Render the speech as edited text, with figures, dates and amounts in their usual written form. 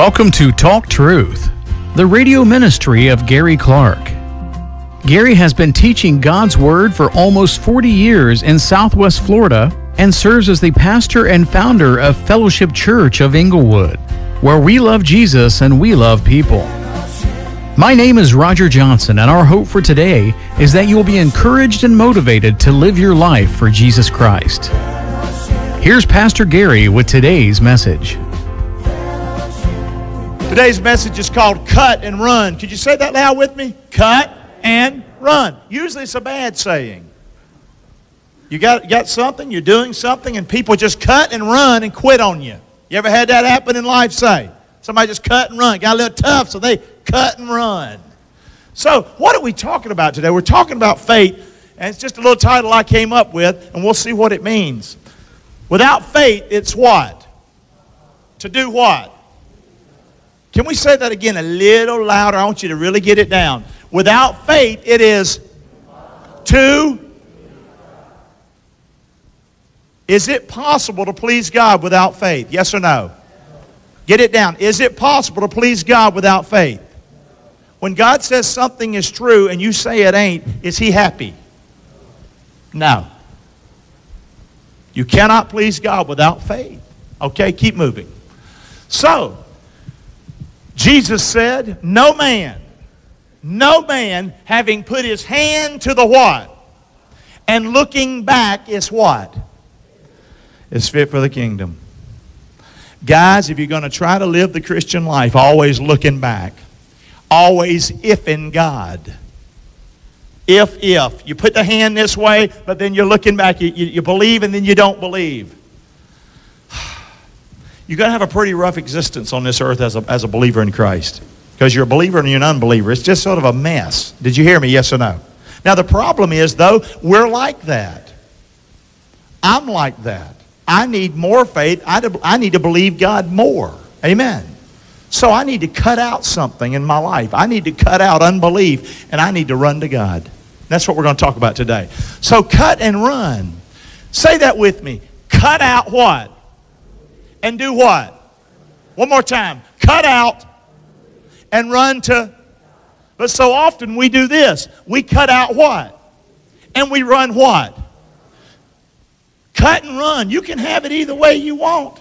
Welcome to Talk Truth, the radio ministry of Gary Clark. Gary has been teaching God's Word for almost 40 years in Southwest Florida and serves as the pastor and founder of Fellowship Church of Inglewood, where we love Jesus and we love people. My name is Roger Johnson, and our hope for today is that you will be encouraged and motivated to live your life for Jesus Christ. Here's Pastor Gary with today's message. Today's message is called Cut and Run. Could you say that loud with me? Cut and run. Usually it's a bad saying. You got something, you're doing something, and people just cut and run and quit on you. You ever had that happen in life, say? Somebody just cut and run. Got a little tough, so they cut and run. So what are we talking about today? We're talking about faith, and it's just a little title I came up with, and we'll see what it means. Without faith, it's what? To do what? Can we say that again a little louder? I want you to really get it down. Without faith, it is to... Is it possible to please God without faith? Yes or no? Get it down. Is it possible to please God without faith? When God says something is true and you say it ain't, is He happy? No. You cannot please God without faith. Okay, keep moving. So, Jesus said, no man having put his hand to the what? And looking back is what? Is fit for the kingdom. Guys, if you're going to try to live the Christian life, always looking back. Always ifing God. If. You put the hand this way, but then you're looking back. You believe and then you don't believe. You're going to have a pretty rough existence on this earth as a believer in Christ. Because you're a believer and you're an unbeliever. It's just sort of a mess. Did you hear me? Yes or no? Now the problem is, though, we're like that. I'm like that. I need more faith. I need to believe God more. Amen. So I need to cut out something in my life. I need to cut out unbelief, and I need to run to God. That's what we're going to talk about today. So cut and run. Say that with me. Cut out what? And do what? One more time. Cut out and run to... But so often we do this. We cut out what? And we run what? Cut and run. You can have it either way you want.